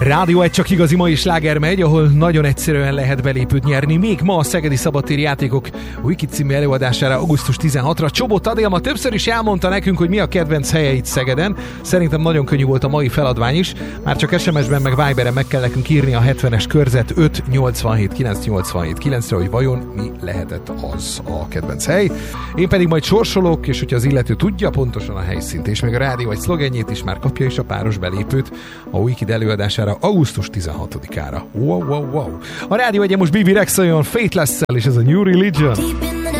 Rádió egy csak igazi mai sláger megy, ahol nagyon egyszerűen lehet belépőt nyerni. Még ma a Szegedi Szabadtéri Játékok Wiki című előadására augusztus 16-ra. Csobot Adél ma többször is elmondta nekünk, hogy mi a kedvenc helye itt Szegeden. Szerintem nagyon könnyű volt a mai feladvány is. Már csak SMS-ben meg Viberen meg kell nekünk írni a 70-es körzet 5 87 987 9-re, hogy vajon mi lehetett az a kedvenc hely. Én pedig majd sorsolok, és hogyha az illető tudja pontosan a helyszínt, és még a rádió egy szlogenjét is, már kapja is a páros belépőt a Wiki előadására augusztus 16-ára. Wow. A rádió egyen most Bibi Rex olyan Faithless-szel, és ez a New Religion.